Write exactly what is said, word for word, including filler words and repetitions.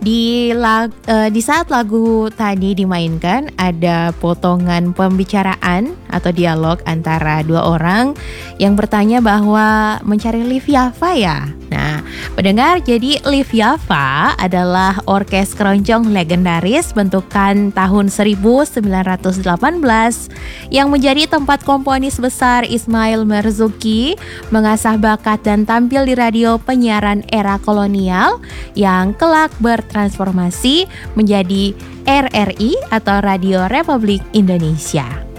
Di lag, uh, di saat lagu tadi dimainkan ada potongan pembicaraan atau dialog antara dua orang yang bertanya bahwa mencari Live Java ya. Nah, pendengar, jadi Live Java adalah orkes keroncong legendaris bentukan tahun seribu sembilan ratus delapan belas yang menjadi tempat komponis besar Ismail Marzuki mengasah bakat dan tampil di radio penyiaran era kolonial yang kelak bertransformasi menjadi R R I atau Radio Republik Indonesia.